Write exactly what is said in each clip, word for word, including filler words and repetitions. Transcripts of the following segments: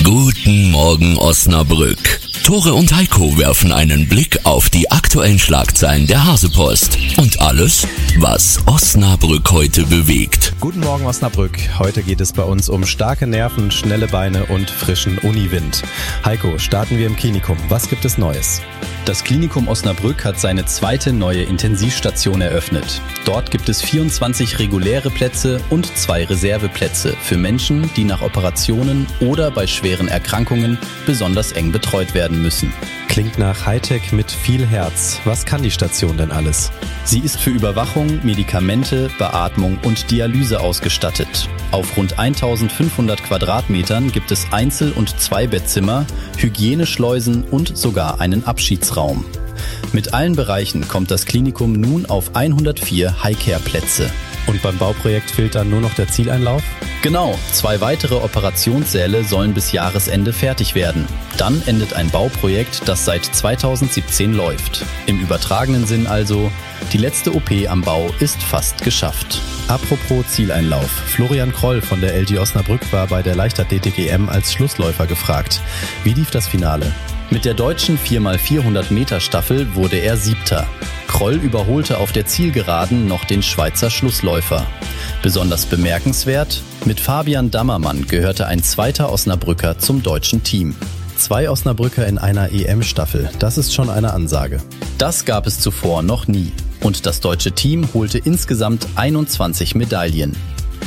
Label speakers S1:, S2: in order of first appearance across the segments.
S1: Guten Morgen Osnabrück. Tore und Heiko werfen einen Blick auf die aktuellen Schlagzeilen der Hasepost und alles, was Osnabrück heute bewegt.
S2: Guten Morgen Osnabrück. Heute geht es bei uns um starke Nerven, schnelle Beine und frischen Uniwind. Heiko, starten wir im Klinikum. Was gibt es Neues?
S3: Das Klinikum Osnabrück hat seine zweite neue Intensivstation eröffnet. Dort gibt es vierundzwanzig reguläre Plätze und zwei Reserveplätze für Menschen, die nach Operationen oder bei schweren Erkrankungen besonders eng betreut werden müssen.
S2: Klingt nach Hightech mit viel Herz. Was kann die Station denn alles?
S3: Sie ist für Überwachung, Medikamente, Beatmung und Dialyse ausgestattet. Auf rund eintausendfünfhundert Quadratmetern gibt es Einzel- und Zweibettzimmer, Hygieneschleusen und sogar einen Abschiedsraum. Mit allen Bereichen kommt das Klinikum nun auf hundertvier Highcare-Plätze.
S2: Und beim Bauprojekt fehlt dann nur noch der Zieleinlauf?
S3: Genau, zwei weitere Operationssäle sollen bis Jahresende fertig werden. Dann endet ein Bauprojekt, das seit zweitausendsiebzehn läuft. Im übertragenen Sinn also, die letzte O P am Bau ist fast geschafft.
S2: Apropos Zieleinlauf. Florian Kroll von der L G Osnabrück war bei der Leichtathletik-E M als Schlussläufer gefragt. Wie lief das Finale?
S3: Mit der deutschen vier mal vierhundert Meter Staffel wurde er Siebter. Kroll überholte auf der Zielgeraden noch den Schweizer Schlussläufer. Besonders bemerkenswert, mit Fabian Dammermann gehörte ein zweiter Osnabrücker zum deutschen Team.
S2: Zwei Osnabrücker in einer E M-Staffel, das ist schon eine Ansage.
S3: Das gab es zuvor noch nie. Und das deutsche Team holte insgesamt einundzwanzig Medaillen.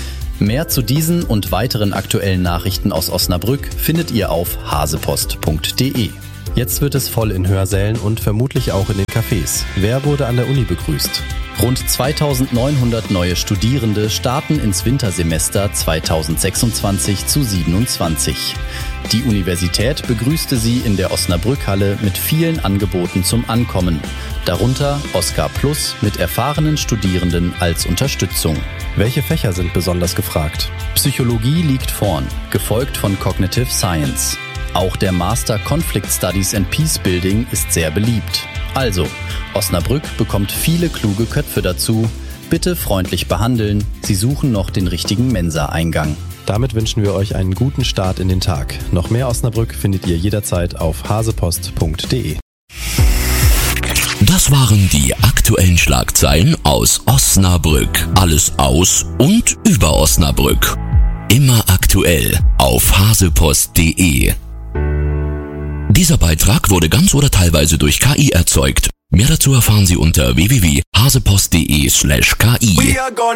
S3: Mehr zu diesen und weiteren aktuellen Nachrichten aus Osnabrück findet ihr auf hasepost punkt de.
S2: Jetzt wird es voll in Hörsälen und vermutlich auch in den Cafés. Wer wurde an der Uni begrüßt?
S3: Rund zweitausendneunhundert neue Studierende starten ins Wintersemester zweitausendsechsundzwanzig zu siebenundzwanzig. Die Universität begrüßte sie in der Osnabrückhalle mit vielen Angeboten zum Ankommen. Darunter Oscar Plus mit erfahrenen Studierenden als Unterstützung.
S2: Welche Fächer sind besonders gefragt?
S3: Psychologie liegt vorn, gefolgt von Cognitive Science. Auch der Master Conflict Studies and Peace Building ist sehr beliebt. Also, Osnabrück bekommt viele kluge Köpfe dazu. Bitte freundlich behandeln, sie suchen noch den richtigen Mensa-Eingang.
S2: Damit wünschen wir euch einen guten Start in den Tag. Noch mehr Osnabrück findet ihr jederzeit auf hasepost punkt de.
S1: Das waren die aktuellen Schlagzeilen aus Osnabrück. Alles aus und über Osnabrück. Immer aktuell auf hasepost punkt de. Dieser Beitrag wurde ganz oder teilweise durch K I erzeugt. Mehr dazu erfahren Sie unter w w w punkt hasepost punkt de slash K I.